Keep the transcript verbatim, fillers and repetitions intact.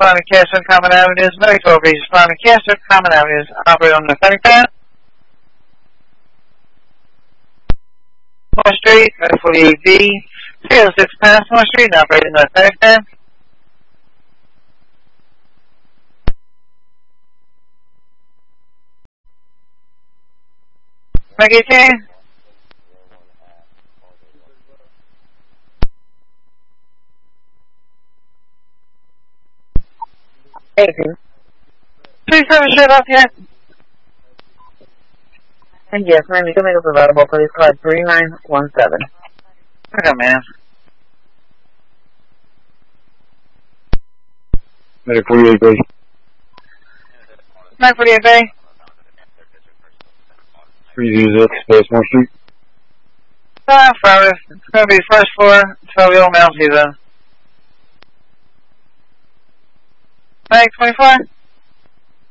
responding to Castro Common Avenues. Medic twelve Breeze responding to Castro Common Avenues. Operate on the Fenwick Path. North Street, Medic forty-eight B. three oh six past North Street, operating on the Fenwick Path. Mike eighteen. eighteen. Please have a shut off yet? And yes, ma'am, you can make us available. Please call three nine one seven. Okay, man. Medic forty-eight B. Mike forty-eight B. three oh six Space North Street. Ah, Friday. It's going to be first floor, twelve year old male season. Mike twenty-four.